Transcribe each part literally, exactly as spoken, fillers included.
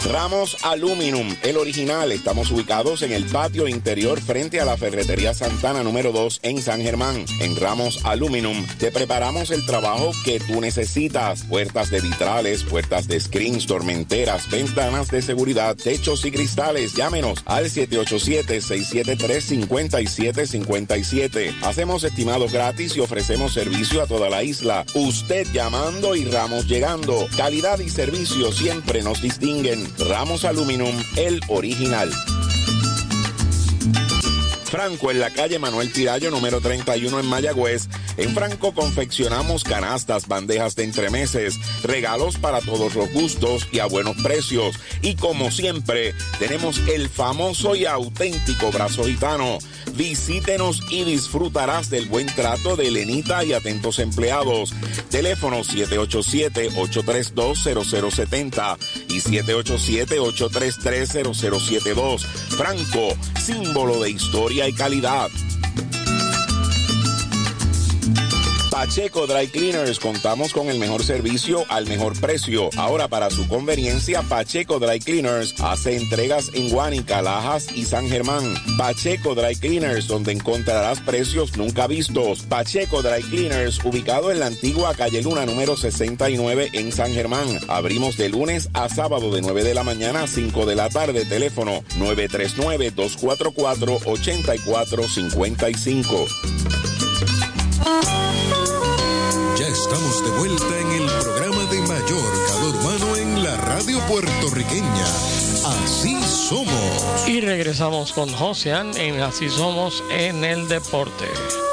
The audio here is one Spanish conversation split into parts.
Ramos Aluminum, el original. Estamos ubicados en el patio interior frente a la Ferretería Santana número dos en San Germán. En Ramos Aluminum te preparamos el trabajo que tú necesitas. Puertas de vitrales, puertas de screens, tormenteras, ventanas de seguridad, techos y cristales. Llámenos al siete ocho siete, seis siete tres, cinco siete cinco siete. Hacemos estimados gratis y ofrecemos servicio a toda la isla. Usted llamando y Ramos llegando. Calidad y servicio siempre nos distinguen. Ramos Aluminum, el original. Franco, en la calle Manuel Tirayo, número treinta y uno en Mayagüez. En Franco confeccionamos canastas, bandejas de entremeses, regalos para todos los gustos y a buenos precios. Y como siempre, tenemos el famoso y auténtico brazo gitano. Visítenos y disfrutarás del buen trato de Elenita y atentos empleados. Teléfono siete ocho siete, ocho tres dos, cero cero siete cero y siete ocho siete, ocho tres tres, cero cero siete dos. Franco, símbolo de historia y calidad. Pacheco Dry Cleaners, contamos con el mejor servicio al mejor precio. Ahora, para su conveniencia, Pacheco Dry Cleaners hace entregas en Guánica, Lajas y San Germán. Pacheco Dry Cleaners, donde encontrarás precios nunca vistos. Pacheco Dry Cleaners, ubicado en la antigua calle Luna número sesenta y nueve en San Germán. Abrimos de lunes a sábado de nueve de la mañana a cinco de la tarde. Teléfono nueve tres nueve, dos cuatro cuatro, ocho cuatro cinco cinco. Ya estamos de vuelta en el programa de mayor calor humano en la radio puertorriqueña. Así somos. Y regresamos con Josean en Así Somos en el Deporte.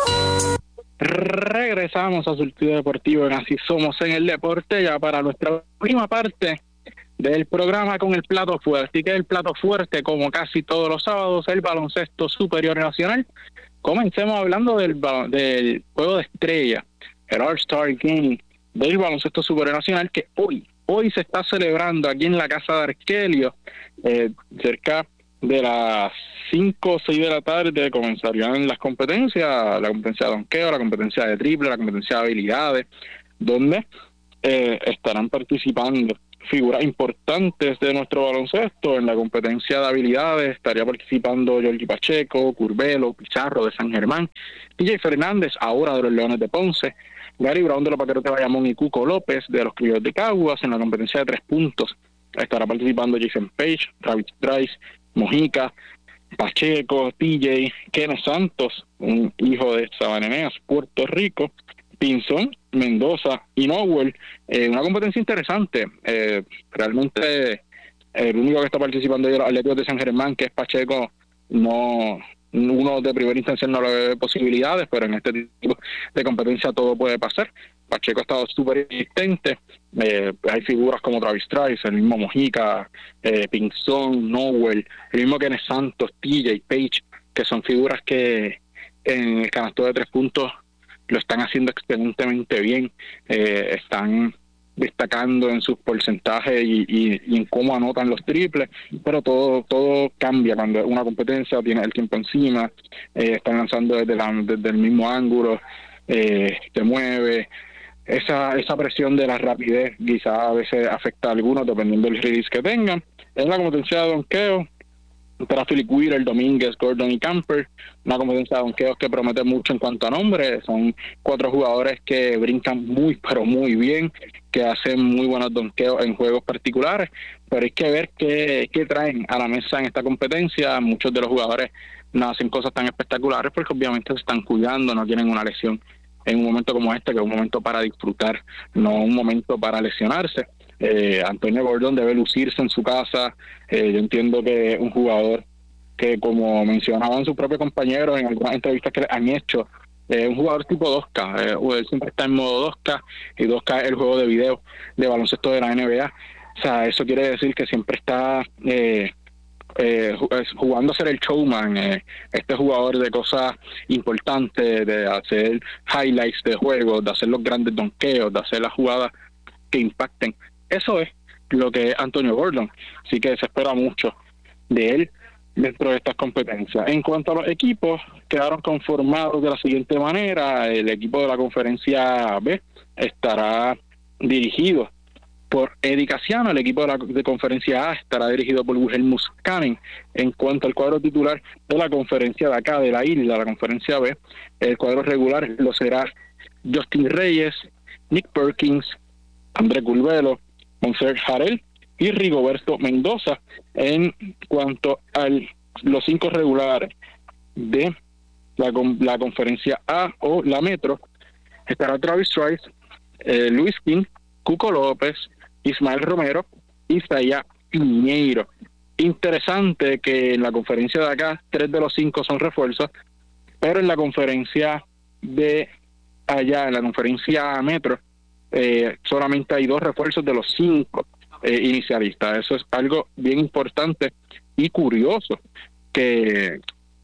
Regresamos a Surtido Deportivo en Así Somos en el Deporte, ya para nuestra última parte del programa con el plato fuerte. Y que el plato fuerte, como casi todos los sábados, el baloncesto superior nacional. Comencemos hablando del, del juego de estrella, el All-Star Game del baloncesto superior nacional, que hoy, hoy se está celebrando aquí en la Casa de Arkelio, eh, cerca de las cinco o seis de la tarde comenzarían las competencias, la competencia de donqueo, la competencia de triple, la competencia de habilidades, donde eh, estarán participando figuras importantes de nuestro baloncesto. En la competencia de habilidades estaría participando Jorge Pacheco, Curbelo, Pizarro de San Germán, T J Fernández, ahora de los Leones de Ponce, Gary Brown de los Vaqueros de Bayamón y Cuco López de los Criollos de Caguas. En la competencia de tres puntos estará participando Jason Page, Travis Trice, Mojica, Pacheco, T J, Kenneth Santos, un hijo de Sabanemeas, Puerto Rico, Pinzón, Mendoza y Nowell. Eh, una competencia interesante. Eh, realmente el único que está participando de los Atléticos de San Germán, que es Pacheco, no, uno de primera instancia no le ve posibilidades, pero en este tipo de competencia todo puede pasar. Pacheco ha estado súper insistente. Eh, hay figuras como Travis Trice, el mismo Mojica, eh, Pinzón, Nowell, el mismo Kenneth Santos, T J, Page, que son figuras que en el canasto de tres puntos lo están haciendo excelentemente bien. Eh, están destacando en sus porcentajes y, y, y en cómo anotan los triples, pero todo todo cambia cuando una competencia tiene el tiempo encima. Eh, están lanzando desde, la, desde el mismo ángulo, eh, se mueve. Esa esa presión de la rapidez quizás a veces afecta a algunos dependiendo del release que tengan. En la competencia de donqueo para Philip Wheeler, Domínguez, Gordon y Camper, una competencia de donqueos que promete mucho en cuanto a nombre. Son cuatro jugadores que brincan muy, pero muy bien, que hacen muy buenos donqueos en juegos particulares, pero hay que ver qué, qué traen a la mesa en esta competencia. Muchos de los jugadores no hacen cosas tan espectaculares porque obviamente se están cuidando, no tienen una lesión en un momento como este, que es un momento para disfrutar, no un momento para lesionarse. Eh, Antonio Gordon debe lucirse en su casa. Eh, yo entiendo que un jugador que, como mencionaban sus propios compañeros en algunas entrevistas que le han hecho, es eh, un jugador tipo dos K. Eh, él siempre está en modo dos K, y dos K es el juego de video de baloncesto de la N B A. O sea, eso quiere decir que siempre está eh, eh, jugando a ser el showman, eh, este jugador de cosas importantes, de hacer highlights de juegos, de hacer los grandes donkeos, de hacer las jugadas que impacten. Eso es lo que es Antonio Gordon, así que se espera mucho de él dentro de estas competencias. En cuanto a los equipos, quedaron conformados de la siguiente manera. El equipo de la conferencia B estará dirigido por Eddie Casiano. El equipo de la de conferencia A estará dirigido por Wilhelm Muscanen. En cuanto al cuadro titular de la conferencia de acá, de la isla, la conferencia B, el cuadro regular lo será Justin Reyes, Nick Perkins, André Curvelo, Montserrat Harrell y Rigoberto Mendoza. En cuanto a los cinco regulares de la, la conferencia A o la Metro, estará Travis Trice, eh, Luis King, Cuco López, Ismael Romero y Isaías Piñeiro. Interesante que en la conferencia de acá tres de los cinco son refuerzos, pero en la conferencia de allá, en la conferencia Metro, eh, solamente hay dos refuerzos de los cinco eh, inicialistas. Eso es algo bien importante y curioso que,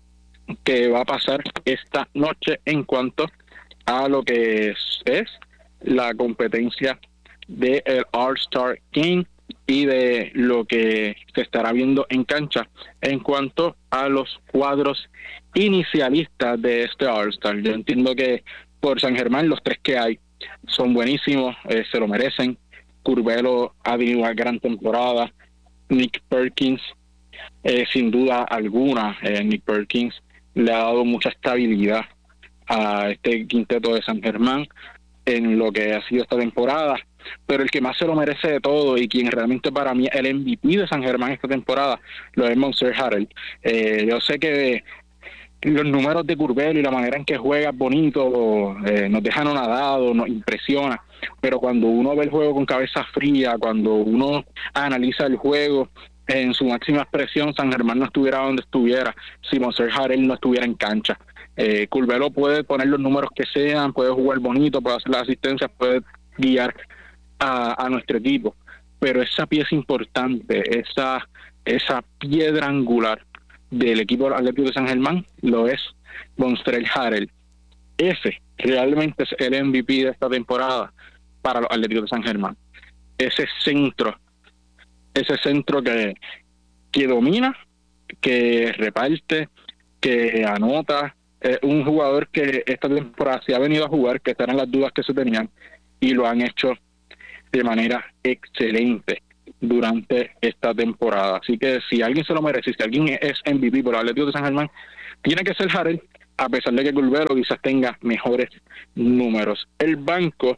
que va a pasar esta noche en cuanto a lo que es, es la competencia del All-Star Game y de lo que se estará viendo en cancha en cuanto a los cuadros inicialistas de este All-Star. Yo entiendo que por San Germán los tres que hay son buenísimos, eh, se lo merecen. Curvelo ha tenido una gran temporada. Nick Perkins, eh, sin duda alguna, eh, Nick Perkins le ha dado mucha estabilidad a este quinteto de San Germán en lo que ha sido esta temporada, pero el que más se lo merece de todo y quien realmente para mí es el M V P de San Germán esta temporada lo es Montserrat Harrell. Eh, yo sé que los números de Curvelo y la manera en que juega es bonito, eh, nos dejan anonadados, nos impresiona, pero cuando uno ve el juego con cabeza fría, cuando uno analiza el juego en su máxima expresión, San Germán no estuviera donde estuviera si Montserrat Harrell no estuviera en cancha. Eh, Curvelo puede poner los números que sean, puede jugar bonito, puede hacer las asistencias, puede guiar a, a nuestro equipo, pero esa pieza importante, esa esa piedra angular del equipo Atlético de San Germán lo es Montserrat Harrell. Ese realmente es el M V P de esta temporada para los Atléticos de San Germán. Ese centro, ese centro que, que domina, que reparte, que anota. Eh, un jugador que esta temporada se ha venido a jugar, que estarán las dudas que se tenían, y lo han hecho de manera excelente durante esta temporada. Así que si alguien se lo merece, si alguien es M V P por el Atlético de San Germán, tiene que ser Harrell, a pesar de que Curvelo quizás tenga mejores números. El banco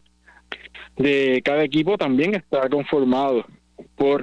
de cada equipo también está conformado por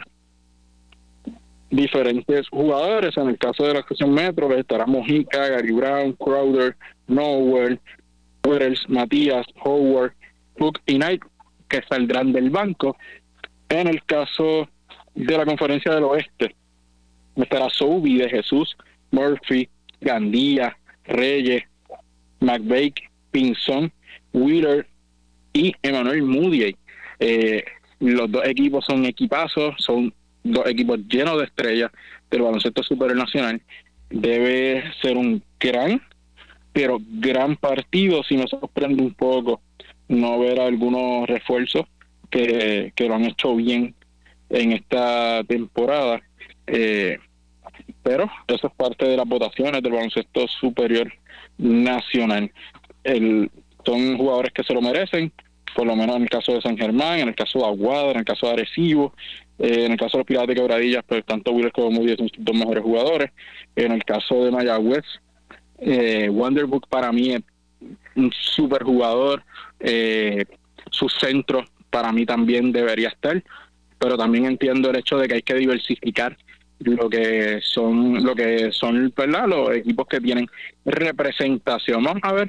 diferentes jugadores. En el caso de la sección Metro estará Mojica, Gary Brown, Crowder, Nowell, Wells, Matías, Howard, Cook y Knight, que saldrán del banco. En el caso de la conferencia del oeste estará Souby, De Jesús, Murphy, Gandía, Reyes, McVeigh, Pinzón, Wheeler y Emmanuel Moody. Eh, los dos equipos son equipazos, son dos equipos llenos de estrellas del baloncesto superior nacional. Debe ser un gran, pero gran partido. Si nos sorprende un poco no ver algunos refuerzos que, que lo han hecho bien en esta temporada, eh, pero eso es parte de las votaciones del baloncesto superior nacional. El, son jugadores que se lo merecen, por lo menos en el caso de San Germán, en el caso de Aguada, en el caso de Arecibo, eh, en el caso de los Piratas de Quebradillas, pues tanto Wheeler como Moody son sus dos mejores jugadores. En el caso de Mayagüez, eh, Wonderbook para mí es un super jugador, eh, su centro para mí también debería estar, pero también entiendo el hecho de que hay que diversificar lo que son lo que son ¿verdad? Los equipos que tienen representación. Vamos a ver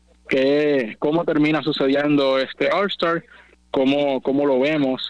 que, cómo termina sucediendo este All-Star, cómo, cómo lo vemos,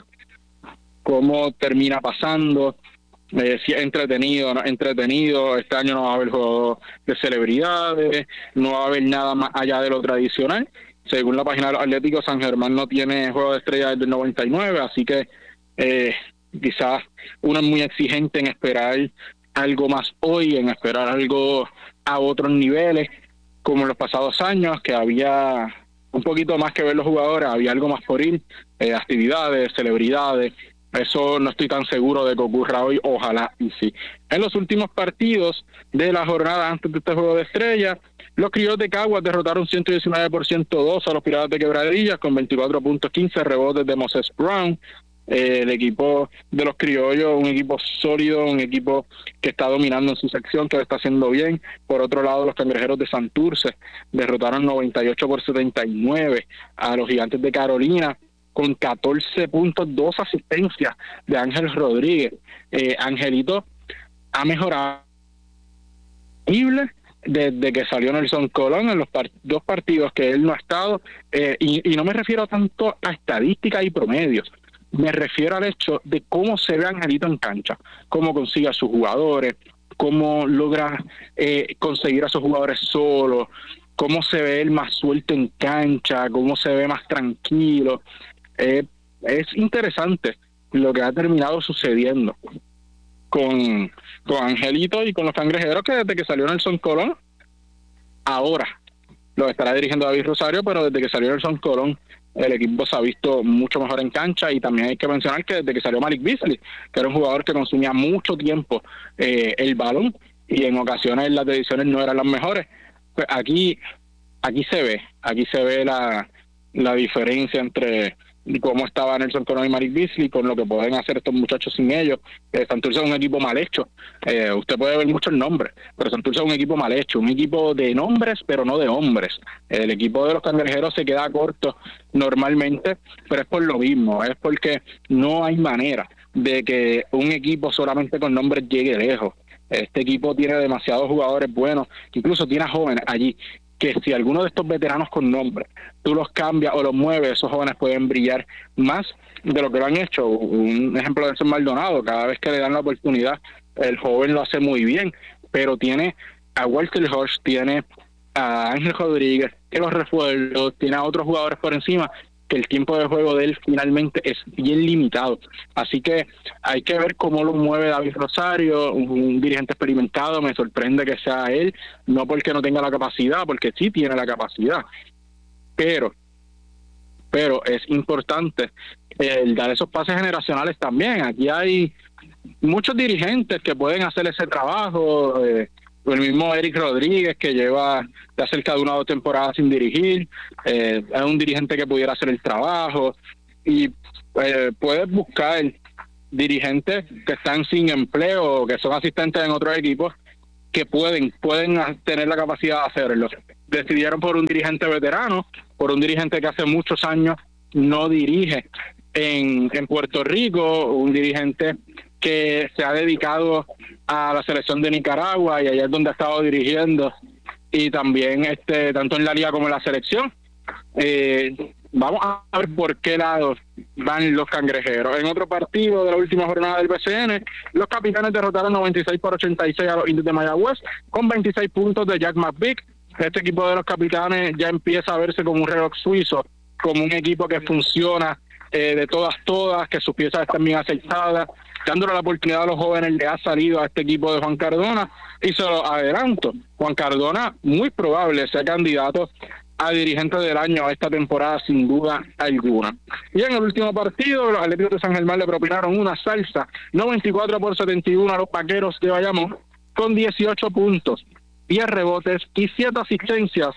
cómo termina pasando, eh, si es entretenido o no entretenido. Este año no va a haber juegos de celebridades, no va a haber nada más allá de lo tradicional. Según la página de los Atléticos, San Germán no tiene juego de estrellas desde el noventa y nueve, así que eh, quizás uno es muy exigente en esperar algo más hoy, en esperar algo a otros niveles, como en los pasados años, que había un poquito más que ver los jugadores, había algo más por ir, eh, actividades, celebridades. Eso no estoy tan seguro de que ocurra hoy, ojalá y sí. En los últimos partidos de la jornada antes de este juego de estrellas, los Criollos de Caguas derrotaron ciento diecinueve por ciento dos a los Piratas de Quebradillas con veinticuatro puntos, quince rebotes de Moses Brown. Eh, el equipo de los criollos, un equipo sólido, un equipo que está dominando en su sección, que lo está haciendo bien. Por otro lado, los Cangrejeros de Santurce derrotaron noventa y ocho por setenta y nueve a los Gigantes de Carolina, con catorce puntos, dos asistencias de Ángel Rodríguez. Eh, Angelito ha mejorado desde que salió Nelson Colón en los part- dos partidos que él no ha estado, eh, y, y no me refiero tanto a estadísticas y promedios, me refiero al hecho de cómo se ve Angelito en cancha, cómo consigue a sus jugadores, cómo logra eh, conseguir a sus jugadores solos, cómo se ve él más suelto en cancha, cómo se ve más tranquilo. Eh, es interesante lo que ha terminado sucediendo con, con Angelito y con los Cangrejeros, que desde que salió Nelson Colón, ahora lo estará dirigiendo David Rosario, pero desde que salió Nelson Colón, el equipo se ha visto mucho mejor en cancha. Y también hay que mencionar que desde que salió Malik Beasley, que era un jugador que consumía mucho tiempo eh, el balón, y en ocasiones las decisiones no eran las mejores, pues aquí aquí se ve, aquí se ve la, la diferencia entre cómo estaba Nelson Colón y Malik Beasley con lo que pueden hacer estos muchachos sin ellos. Eh, Santurce es un equipo mal hecho. Eh, usted puede ver muchos nombres, pero Santurce es un equipo mal hecho, un equipo de nombres, pero no de hombres. El equipo de los Cangrejeros se queda corto normalmente, pero es por lo mismo, es porque no hay manera de que un equipo solamente con nombres llegue lejos. Este equipo tiene demasiados jugadores buenos, incluso tiene a jóvenes allí, que si alguno de estos veteranos con nombre tú los cambias o los mueves, esos jóvenes pueden brillar más de lo que lo han hecho. Un ejemplo de eso es Maldonado. Cada vez que le dan la oportunidad, el joven lo hace muy bien, pero tiene a Walter Hodge, tiene a Ángel Rodríguez, que los refuerzos, tiene a otros jugadores por encima, que el tiempo de juego de él finalmente es bien limitado. Así que hay que ver cómo lo mueve David Rosario, un, un dirigente experimentado. Me sorprende que sea él, no porque no tenga la capacidad, porque sí tiene la capacidad, pero pero es importante el dar esos pases generacionales también. Aquí hay muchos dirigentes que pueden hacer ese trabajo, eh, el mismo Eric Rodríguez, que lleva ya cerca de una o dos temporadas sin dirigir, eh, es un dirigente que pudiera hacer el trabajo. Y eh, puedes buscar dirigentes que están sin empleo, que son asistentes en otros equipos, que pueden pueden tener la capacidad de hacerlo. Decidieron por un dirigente veterano, por un dirigente que hace muchos años no dirige en, en Puerto Rico, un dirigente que se ha dedicado a la selección de Nicaragua, y allá es donde ha estado dirigiendo, y también este tanto en la liga como en la selección. Eh, vamos a ver por qué lado van los Cangrejeros. En otro partido de la última jornada del B C N, los Capitanes derrotaron noventa y seis por ochenta y seis a los Indios de Mayagüez, con veintiséis puntos de Jack McVick. Este equipo de los Capitanes ya empieza a verse como un reloj suizo, como un equipo que funciona eh, de todas, todas, que sus piezas están bien aceitadas, dándole la oportunidad a los jóvenes. Le ha salido a este equipo de Juan Cardona, y se lo adelanto, Juan Cardona muy probable sea candidato a dirigente del año a esta temporada, sin duda alguna. Y en el último partido, los Atléticos de San Germán le propinaron una salsa, noventa y cuatro por setenta y uno a los Vaqueros de Bayamón, con dieciocho puntos, diez rebotes y siete asistencias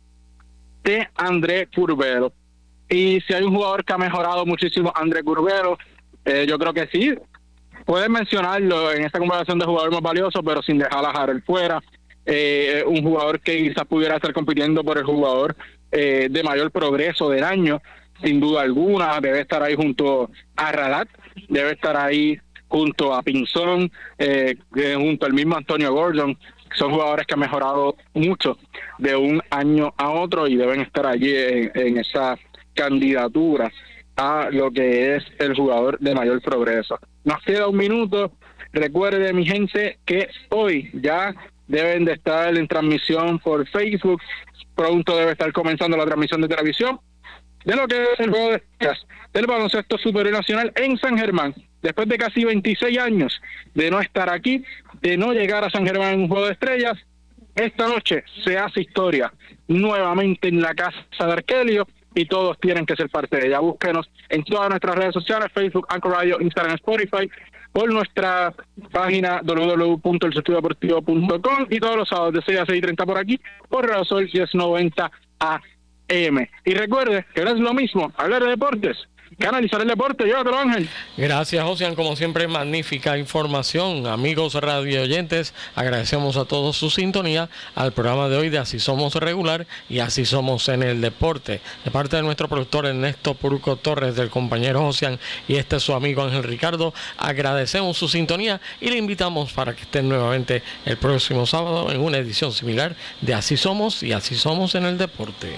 de André Curbelo. Y si hay un jugador que ha mejorado muchísimo, André Curbelo, eh, yo creo que sí, puedes mencionarlo en esta comparación de jugador más valioso, pero sin dejar a Harold fuera. Eh, un jugador que quizás pudiera estar compitiendo por el jugador eh, de mayor progreso del año, sin duda alguna. Debe estar ahí junto a Radat, debe estar ahí junto a Pinzón, eh, junto al mismo Antonio Gordon. Son jugadores que han mejorado mucho de un año a otro y deben estar allí en, en esa candidatura a lo que es el jugador de mayor progreso. Nos queda un minuto. Recuerde, mi gente, que hoy ya deben de estar en transmisión por Facebook. Pronto debe estar comenzando la transmisión de televisión de lo que es el juego de estrellas del baloncesto superior nacional en San Germán. Después de casi veintiséis años de no estar aquí, de no llegar a San Germán en un juego de estrellas, esta noche se hace historia nuevamente en la casa de Arkelio, y todos tienen que ser parte de ella. Búsquenos en todas nuestras redes sociales, Facebook, Anchor Radio, Instagram, Spotify, por nuestra página doble u doble u doble u punto el surtido deportivo punto com, y todos los sábados de seis a seis y treinta por aquí, por Radio Sol diez noventa A M. Y recuerde que no es lo mismo hablar de deportes Canalizar el deporte, llévatelo, Ángel. Gracias, Josian, como siempre, magnífica información. Amigos radio oyentes, agradecemos a todos su sintonía al programa de hoy de Así Somos Regular y Así Somos en el Deporte. De parte de nuestro productor Ernesto Puruco Torres, del compañero Josian y este es su amigo Ángel Ricardo, agradecemos su sintonía y le invitamos para que estén nuevamente el próximo sábado en una edición similar de Así Somos y Así Somos en el Deporte.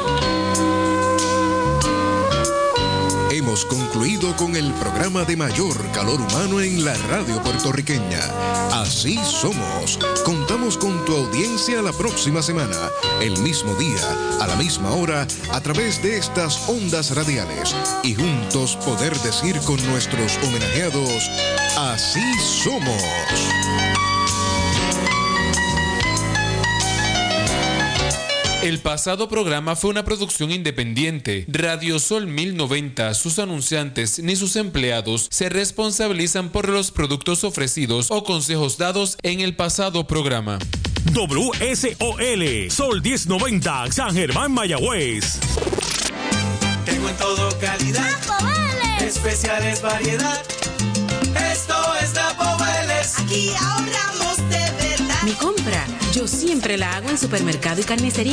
Hemos concluido con el programa de mayor calor humano en la radio puertorriqueña. Así somos. Contamos con tu audiencia la próxima semana, el mismo día, a la misma hora, a través de estas ondas radiales. Y juntos poder decir con nuestros homenajeados, así somos. El pasado programa fue una producción independiente. Radio Sol mil noventa, sus anunciantes ni sus empleados se responsabilizan por los productos ofrecidos o consejos dados en el pasado programa. W S O L, Sol diez noventa, San Germán, Mayagüez. Tengo en todo calidad, Napo especiales variedad. Esto es Napo Vélez. Aquí ahorramos de verdad. Mi compra, yo siempre la hago en Supermercado y Carnicería